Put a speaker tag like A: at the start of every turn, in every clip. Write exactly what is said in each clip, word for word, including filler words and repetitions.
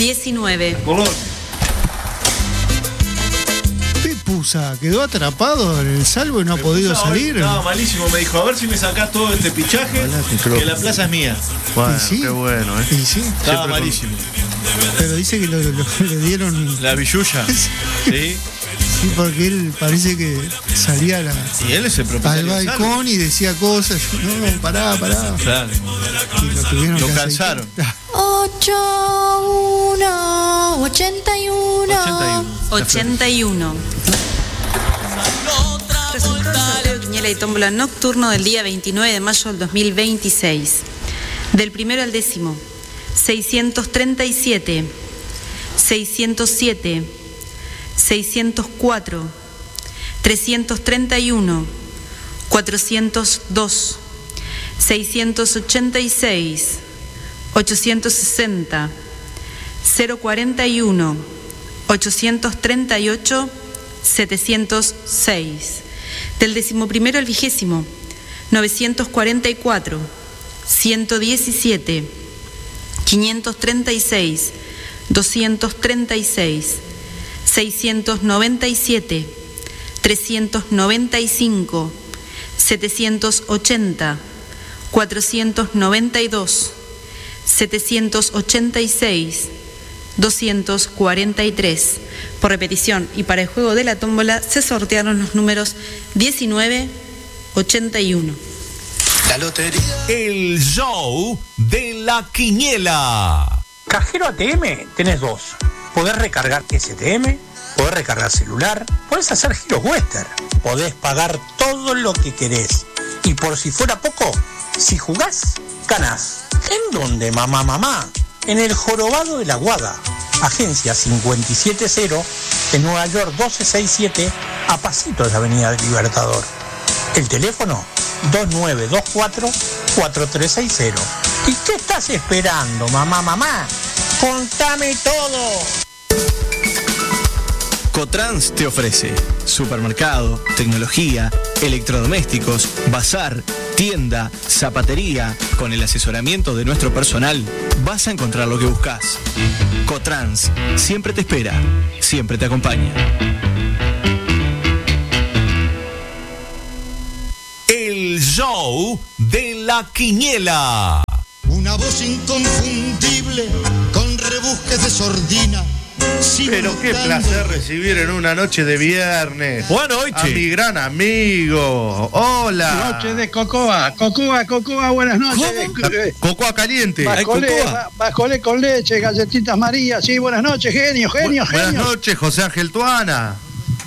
A: diecinueve.
B: Color.
C: Pepusa quedó atrapado en el salvo y no ha podido salir.
B: Estaba malísimo, me dijo, a ver si me sacás todo este pichaje, que la plaza es mía.
C: Bueno, sí,
B: qué bueno, ¿eh?
C: Y sí.
B: Estaba
C: Siempre
B: malísimo.
C: Con... Pero dice que lo, lo, le dieron...
B: La billulla. Sí.
C: Sí, porque él parece que salía a la,
B: y él es el propietario
C: al balcón y decía cosas. No, pará, pará.
B: Claro.
C: Y lo tuvieron
B: lo
C: que
B: cansaron.
D: ocho uno ochenta y uno
A: ochenta y uno. Resultado del sorteo Quiniela y Tómbola nocturno del día veintinueve de mayo del dos mil veintiséis. Del primero al décimo. seiscientos treinta y siete, seiscientos siete, seiscientos cuatro, trescientos treinta y uno, cuatrocientos dos, seiscientos ochenta y seis, ochocientos sesenta, cero cuarenta y uno, ochocientos treinta y ocho, setecientos seis. Del decimoprimero al vigésimo, novecientos cuarenta y cuatro, ciento diecisiete, quinientos treinta y seis, doscientos treinta y seis, seiscientos noventa y siete, trescientos noventa y cinco, setecientos ochenta, cuatrocientos noventa y dos, setecientos ochenta y seis, doscientos cuarenta y tres. Por repetición y para el juego de la tómbola se sortearon los números diecinueve, ochenta y uno.
E: La lotería.
F: El show de la quiniela.
G: Cajero A T M tenés dos. Podés recargar S T M, podés recargar celular, podés hacer giros Western, podés pagar todo lo que querés. Y por si fuera poco, si jugás, ganás. ¿En dónde, mamá, mamá? En el Jorobado de la Guada, agencia cincuenta y siete cero, en Nueva York doce sesenta y siete, a pasitos de la Avenida del Libertador. El teléfono dos nueve dos cuatro, cuatro tres seis cero. ¿Y qué estás esperando, mamá, mamá? ¡Contame todo!
H: Cotrans te ofrece supermercado, tecnología, electrodomésticos, bazar, tienda, zapatería. Con el asesoramiento de nuestro personal vas a encontrar lo que buscas. Cotrans siempre te espera, siempre te acompaña.
F: El show de la quiniela.
I: Una voz inconfundible con rebusques de sordina.
B: Pero qué placer recibir en una noche de viernes
F: Buenas noches
B: a mi gran amigo. Hola.
J: Noche de Cocoa, Cocoa, Cocoa, buenas noches.
B: Cocoa caliente.
J: Bajolé, bajolé con leche, galletitas María, sí, buenas noches, genio, genio,
B: Bu-
J: genio.
B: Buenas noches, José Ángel Tuana.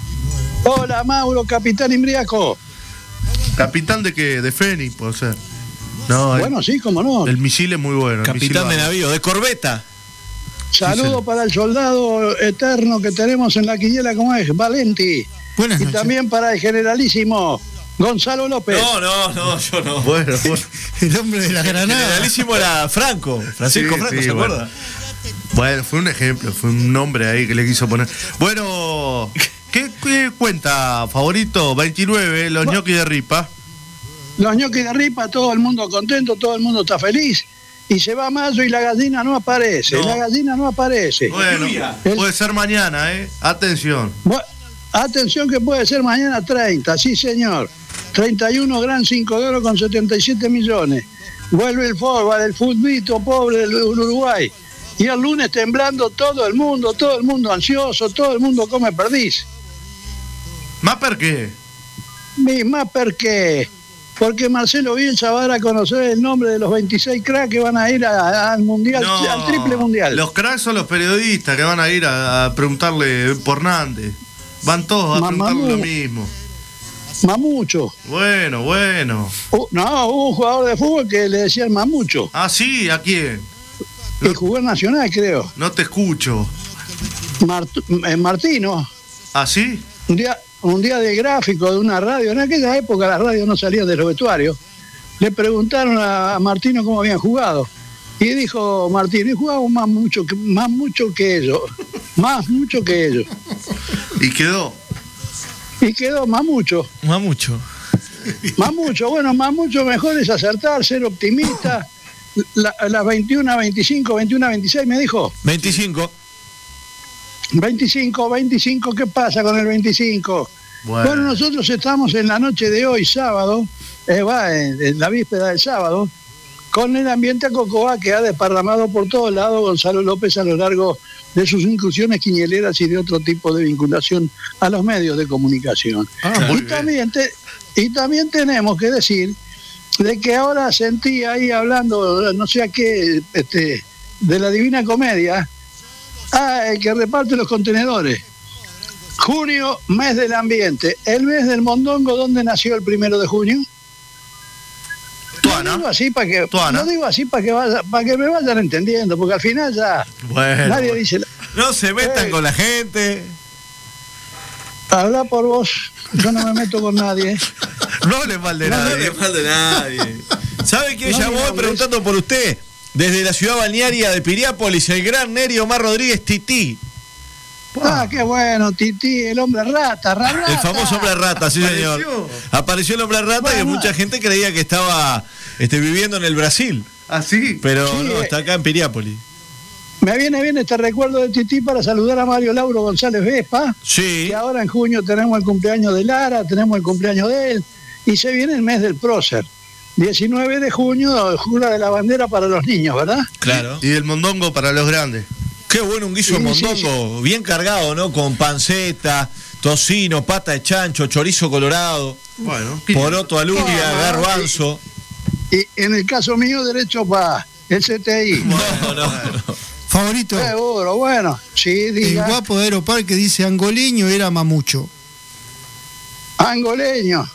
J: Hola, Mauro, capitán Imbriaco.
B: ¿Capitán de qué? De Fénix, puede ser. No,
J: bueno,
B: el,
J: sí, cómo no.
B: El misil es muy bueno.
H: Capitán de navío, de corbeta.
J: Saludo sí, para el soldado eterno que tenemos en la quiniela, como es, Valenti.
C: Buenas
J: y
C: noches.
J: también para el generalísimo Gonzalo López.
H: No, no, no, yo no.
B: Bueno, bueno.
C: El hombre de la granada.
H: El generalísimo era Franco, Francisco
B: Sí,
H: Franco,
B: sí,
H: ¿se
B: bueno.
H: acuerda?
B: Bueno, fue un ejemplo, fue un nombre ahí que le quiso poner. Bueno, ¿qué, qué cuenta, favorito? veintinueve, los ñoquis de Ripa.
J: Los ñoquis de Ripa, todo el mundo contento, todo el mundo está feliz. Y se va mayo y la gallina no aparece.
B: No.
J: La gallina no aparece.
B: Bueno,
J: El-
B: puede ser mañana, ¿eh? Atención.
J: Bu- Atención que puede ser mañana treinta, sí señor. treinta y uno gran cinco de oro con setenta y siete millones. Vuelve el fútbol, el futbito pobre del Uruguay. Y el lunes temblando todo el mundo, todo el mundo ansioso, todo el mundo come perdiz.
B: ¿Más por qué?
J: Mi más porque... Porque Marcelo Bielsa va a dar a conocer el nombre de los veintiséis cracks que van a ir a- a- al mundial,
B: No,
J: al triple mundial.
B: Los cracks son los periodistas que van a ir a, a preguntarle por Nández. Van todos a
J: Mamá
B: preguntarle
J: mu-
B: lo mismo.
J: Mamucho.
B: Bueno, bueno.
J: Uh, no, hubo un jugador de fútbol que le decían Mamucho.
B: Ah, sí, ¿a quién?
J: Que jugó en Nacional, creo.
B: No te escucho.
J: Mart- eh, Martino.
B: ¿Ah, sí?
J: Un día, un día de gráfico de una radio. En aquella época las radios no salían de los vestuarios. Le preguntaron a, a Martino cómo habían jugado. Y dijo Martino, y jugamos más mucho que, más mucho que ellos. Más mucho que ellos.
B: Y quedó.
J: Y quedó más mucho.
H: Más mucho.
J: Más mucho, bueno, más mucho mejor es acertar, ser optimista la, las veintiuno, veinticinco, veintiuno, veintiséis, me dijo.
B: veinticinco.
J: veinticinco, veinticinco, ¿qué pasa con el veinticinco?
B: Bueno,
J: Bueno, nosotros estamos en la noche de hoy, sábado, eh, va, en, en la víspera del sábado, con el ambiente a Cocoa que ha desparramado por todos lados Gonzalo López a lo largo de sus incursiones quiñeleras y de otro tipo de vinculación a los medios de comunicación.
B: Ah, muy
J: y,
B: bien.
J: también te- y también tenemos que decir de que ahora sentí ahí hablando, no sé a qué, este, de la Divina Comedia, ah, el que reparte los contenedores. Junio, mes del ambiente. El mes del mondongo, ¿dónde nació el primero de junio?
B: Tuana.
J: Lo digo así para que,
B: Tuana.
J: lo digo así para que, vaya- para que me vayan entendiendo, porque al final ya
B: Bueno,
J: nadie
B: bueno.
J: dice,
F: No se metan
J: Eh.
F: con la gente.
J: habla por vos, yo no me meto con nadie.
B: No le mal de
F: No
B: nadie.
F: le falta nadie. ¿Sabe quién
J: No
F: llamó
J: me
F: hoy
J: hables.
F: preguntando por usted? Desde la ciudad balnearia de Piriápolis, el gran Nerio Omar Rodríguez Tití.
J: Ah, qué bueno, Titi, el hombre rata, ra, rata.
F: El famoso hombre rata, sí señor.
B: Apareció.
F: Apareció el hombre rata que
J: Bueno.
F: mucha gente creía que estaba este, viviendo en el Brasil.
B: Así.
F: Pero
J: Sí,
F: no,
J: eh.
F: está acá en Piriápolis.
J: Me viene bien este recuerdo de Titi para saludar a Mario Lauro González Vespa,
F: Sí.
J: que ahora en junio tenemos el cumpleaños de Lara, tenemos el cumpleaños de él, y se viene el mes del prócer. diecinueve de junio, jura de la bandera para los niños, ¿verdad?
F: Claro.
B: Y el mondongo para los grandes.
F: Qué bueno un guiso de
J: Sí, sí,
F: mondongo, bien cargado, ¿no? Con panceta, tocino, pata de chancho, chorizo colorado,
B: Bueno,
F: poroto alubia,
J: Ah,
F: garbanzo.
J: Y en el caso mío, derecho para el C T I.
F: No, no, no.
C: Favorito,
J: Seguro, bueno, sí,
C: el
J: diga.
C: guapo de Aeroparque dice angoleño era mamucho.
J: Angoleño.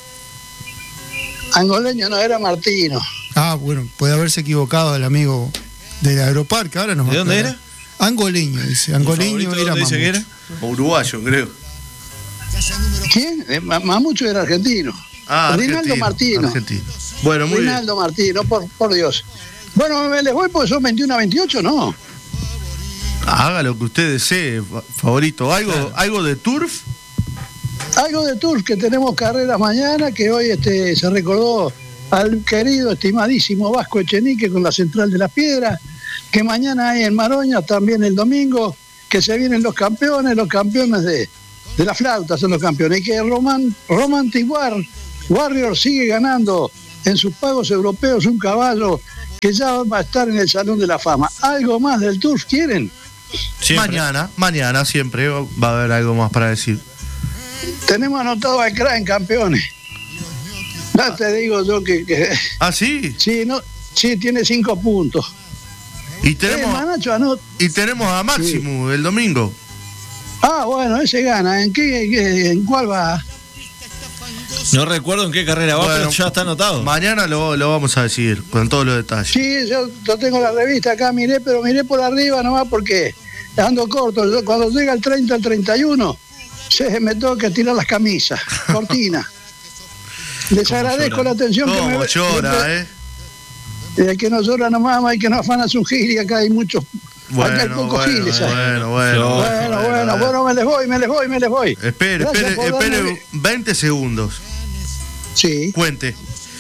J: Angoleño no era Martino.
C: Ah, bueno, puede haberse equivocado el amigo del Aeroparque, ahora nos va
F: ¿De
C: a
F: dónde
C: aclarar.
F: era?
C: Angoleño, dice.
F: ¿El
C: Angoleño
F: favorito
C: era
F: dónde dice que
C: mamucho.
F: era?
B: uruguayo, creo.
J: ¿Quién? Eh, Ma- Mamucho era argentino.
B: Ah,
J: Rinaldo
B: argentino,
J: Martino.
B: argentino. Bueno, muy bien.
J: Rinaldo Martino, por, por Dios. Bueno, me les voy porque son veintiuno a veintiocho, ¿no?
B: Haga lo que usted desee, fa- favorito. ¿Algo, algo de turf?
J: Algo de Turf, que tenemos carreras mañana, que hoy este, se recordó al querido, estimadísimo Vasco Echenique con la Central de las Piedras, que mañana hay en Maroña, también el domingo, que se vienen los campeones, los campeones de, de la flauta son los campeones, y que Roman, Romantic War, Warrior sigue ganando en sus pagos europeos un caballo que ya va a estar en el Salón de la Fama. ¿Algo más del Turf quieren?
F: Siempre.
B: Mañana, mañana siempre va a haber algo más para decir.
J: Tenemos anotado al C R A en campeones. Ya te digo yo que, que
B: Ah, sí.
J: sí, no, sí, tiene cinco puntos.
B: Y
J: Eh,
B: tenemos,
J: Manacho anota.
B: y tenemos a Máximo el domingo.
J: Ah, bueno, ese gana. ¿En qué, qué- en cuál va?
F: No recuerdo en qué carrera va,
B: Bueno,
F: pero ya está anotado.
B: Mañana lo, lo vamos a decir con todos los detalles.
J: Sí, yo, yo tengo la revista acá, miré, pero miré por arriba nomás porque ando corto. Yo, cuando llega el treinta, el treinta y uno, se me toca tirar las camisas, cortina. Les agradezco
F: llora?
J: la atención que me
B: ¿Cómo llora, eh?
J: El que no llora nomás, hay que no afana su gil y acá hay muchos. acá hay
B: Bueno,
J: pocos
B: bueno,
J: giles. ¿eh?
B: bueno, bueno,
F: Yo-
J: Bueno, bueno, bueno, me les voy, me les voy, me les voy.
B: Espere,
J: Gracias
B: espere,
J: por
B: espere
J: darme-
B: veinte segundos.
J: Sí,
B: Cuente.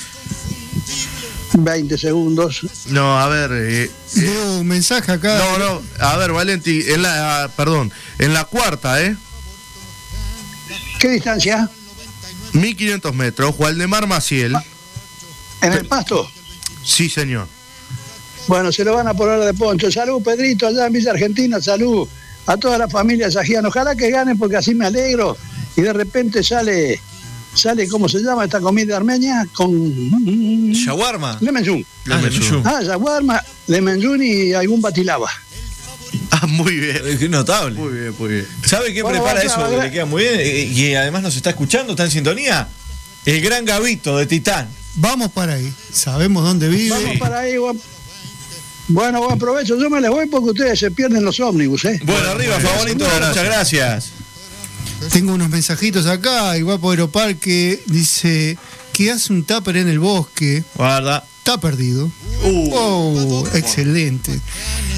J: veinte segundos.
B: No, a ver. eh,
C: Leo un mensaje acá.
B: no, no. A ver, Valenti, en la, ah, perdón, en la cuarta, ¿eh?
J: ¿Qué distancia?
B: mil quinientos metros, Waldemar Maciel.
J: ¿En el pasto?
B: Sí, señor.
J: Bueno, se lo van a poner de poncho. Salud, Pedrito, allá en Villa Argentina. Salud a toda la familia Sajian. Ojalá que ganen porque así me alegro. Y de repente sale, sale ¿cómo se llama esta comida armenia? Con
F: Shawarma.
J: Lemenzún.
F: Ah, de Menchú.
J: Ah, shawarma, Lemenzún y algún batilaba.
B: Ah, muy bien.
F: Es notable.
B: Muy bien, muy bien.
F: ¿Sabe quién
J: Bueno,
F: prepara
J: vamos
F: eso?
J: a
F: Que
J: ver.
F: le queda muy bien. eh, Y además nos está escuchando, está en sintonía. El gran Gavito de Titán.
C: Vamos para ahí. Sabemos dónde vive.
J: Vamos para ahí, buen- bueno, buen provecho. Yo me les voy porque ustedes se pierden los ómnibus, ¿eh?
F: Bueno, arriba,
B: muy bien.
F: favorito.
B: Muchas
F: Muchas gracias.
C: Tengo unos mensajitos acá. El guapo Aeroparque dice que hace un tupper en el bosque.
F: Guarda.
C: Está perdido.
B: Uh,
C: Oh, excelente.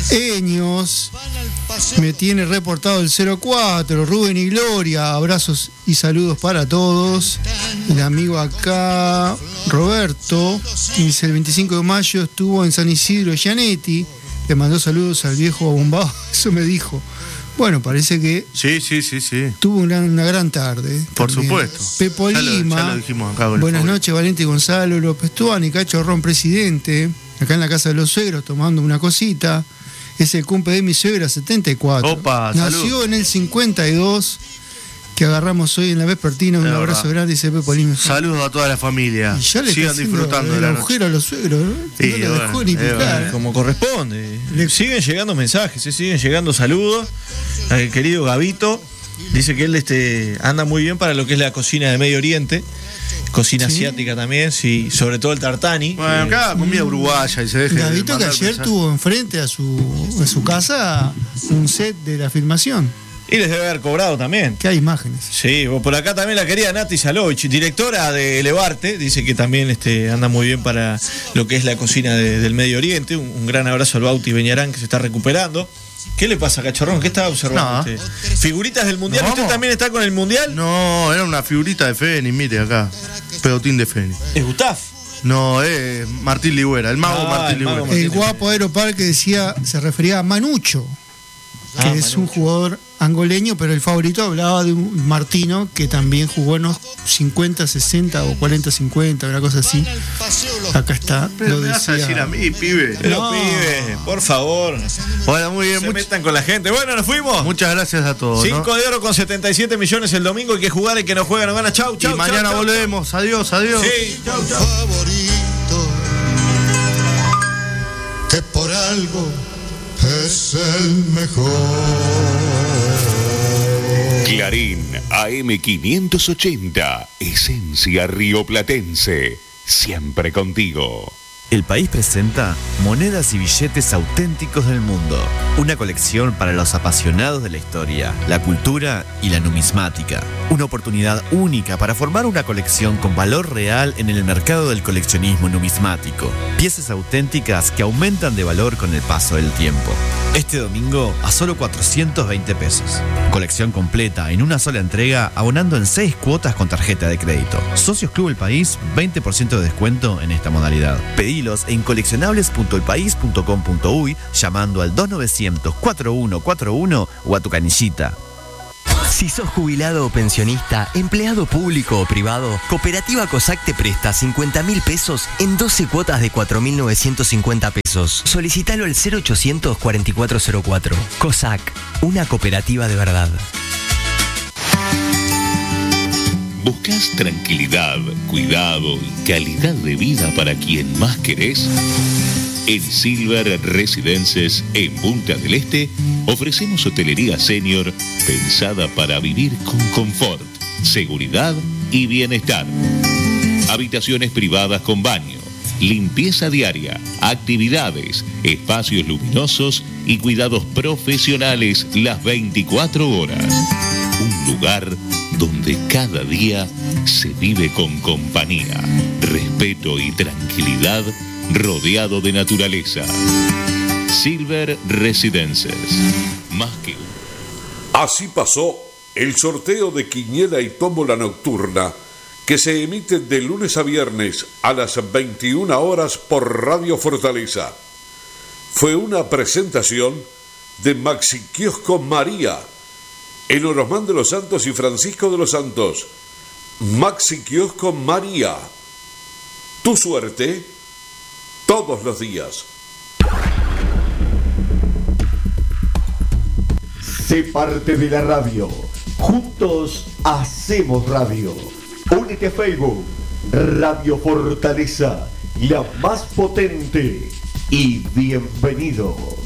C: Eños me tiene reportado el cero cuatro. Rubén y Gloria, abrazos y saludos para todos. El amigo acá, Roberto, dice el veinticinco de mayo estuvo en San Isidro Gianetti, le mandó saludos al viejo bombado, eso me dijo. Bueno, parece que
B: sí, sí, sí, sí.
C: tuvo una, una gran tarde.
B: Por
C: también.
B: Supuesto.
C: Pepo
B: ya
C: Lima.
B: Lo, ya lo dijimos acá con
C: Buenas
B: el
C: noches, Valente Gonzalo López Tuani, Cacho Ron, presidente. Acá en la casa de los suegros tomando una cosita. Es el cumple de mi suegra, setenta y cuatro.
B: Opa,
C: nació
B: salud.
C: en el cincuenta y dos. Que agarramos hoy en la vespertina. Un
B: Es
C: abrazo
B: verdad.
C: grande, dice Pepo Lima.
B: Saludos a toda la familia.
C: Y ya le
B: Sigan
C: está haciendo
B: disfrutando de
C: el
B: la
C: agujero
B: noche.
C: a los suegros, ¿no?
B: Sí,
C: no lo
B: bueno,
C: dejó ni
B: es
C: picar.
B: verdad.
F: Como corresponde. Le siguen llegando mensajes, se siguen llegando saludos. Al querido Gabito dice que él este, anda muy bien para lo que es la cocina de Medio Oriente. Cocina
C: Sí.
F: asiática también, sí, sobre todo el tartani.
B: Bueno, acá comida uruguaya y se deje.
C: Gabito que
B: mandar
C: ayer
B: mensajes.
C: tuvo enfrente a su, a su casa un set de la filmación.
F: Y les debe haber cobrado también.
C: Que hay imágenes.
F: Sí, por acá también la querida Nati Salovich, directora de Elevarte, dice que también este, anda muy bien para lo que es la cocina de- del Medio Oriente. Un, un gran abrazo al Bauti Beñarán que se está recuperando. ¿Qué le pasa, Cachorrón? ¿Qué estaba observando
B: No.
F: usted? ¿Figuritas del Mundial?
B: ¿Nos
F: ¿Usted
B: vamos?
F: también está con el Mundial?
B: No, era una figurita de Fénix, mire acá. Pedotín de Fénix.
F: ¿Es Gustaf?
B: No, es Martín Ligüera, el mago
F: Ah,
B: Martín
F: el mago
B: Ligüera.
F: Martín.
C: El guapo Aeroparque decía, se refería a Manucho, que
F: Ah,
C: es un
F: Manucho.
C: jugador angoleño, pero el favorito hablaba de un Martino que también jugó en los cincuenta, sesenta o cuarenta, cincuenta, una cosa así. Acá está,
B: Pero
C: lo
B: me vas a decir a
C: decía.
B: mí, pibe.
F: Pero
C: No.
F: pibe, por favor.
B: Bueno, muy bien.
F: Se
B: much-
F: metan con la gente. Bueno, nos fuimos.
B: muchas gracias a todos. ¿no?
F: Cinco de oro con setenta y siete millones el domingo. Hay que jugar, el que no juega no gana. Chau,
B: Y
F: chau.
B: mañana
F: chau, chau,
B: volvemos. Adiós, adiós.
F: chau. Sí, chau, chau.
I: favorito, que por algo es el mejor.
E: Clarín A M quinientos ochenta, Esencia Rioplatense, siempre contigo.
K: El País presenta Monedas y Billetes Auténticos del Mundo, una colección para los apasionados de la historia, la cultura y la numismática. Una oportunidad única para formar una colección con valor real en el mercado del coleccionismo numismático. Piezas auténticas que aumentan de valor con el paso del tiempo. Este domingo a solo cuatrocientos veinte pesos. Colección completa en una sola entrega, abonando en seis cuotas con tarjeta de crédito. Socios Club El País, veinte por ciento de descuento en esta modalidad. Pedilos en coleccionables punto el país punto com punto uy llamando al dos novecientos, cuarenta y uno cuarenta y uno o a tu canillita.
L: Si sos jubilado o pensionista, empleado público o privado, Cooperativa COSAC te presta cincuenta mil pesos en doce cuotas de cuatro mil novecientos cincuenta pesos. Solicitalo al cero ochocientos, cuarenta y cuatro cero cuatro. COSAC, una cooperativa de verdad.
E: ¿Buscas tranquilidad, cuidado y calidad de vida para quien más querés? En Silver Residences, en Punta del Este, ofrecemos hotelería senior pensada para vivir con confort, seguridad y bienestar. Habitaciones privadas con baño, limpieza diaria, actividades, espacios luminosos y cuidados profesionales las veinticuatro horas. Un lugar donde cada día se vive con compañía, respeto y tranquilidad, rodeado de naturaleza. Silver Residences, más que un...
M: Así pasó el sorteo de Quiniela y Tómbola Nocturna, que se emite de lunes a viernes a las veintiuna horas por Radio Fortaleza. Fue una presentación de Maxi Kiosco María, en Orosmán de los Santos y Francisco de los Santos. Maxi Kiosco María, tu suerte todos los días.
N: Sé parte de la radio. Juntos hacemos radio. Únete a Facebook. Radio Fortaleza, la más potente. Y bienvenido.